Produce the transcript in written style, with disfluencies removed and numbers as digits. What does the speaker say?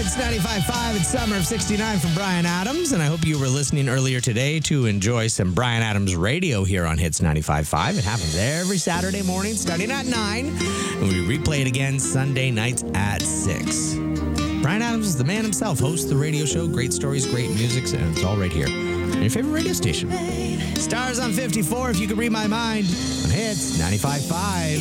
Hits 95.5. It's Summer of 69 from Bryan Adams, and I hope you were listening earlier today to enjoy some Bryan Adams radio here on Hits 95.5. It happens every Saturday morning starting at 9, and we replay it again Sunday nights at 6. Bryan Adams is the man himself, hosts the radio show, great stories, great music, and it's all right here on your favorite radio station. Stars on 54, if you could read my mind, on Hits 95.5.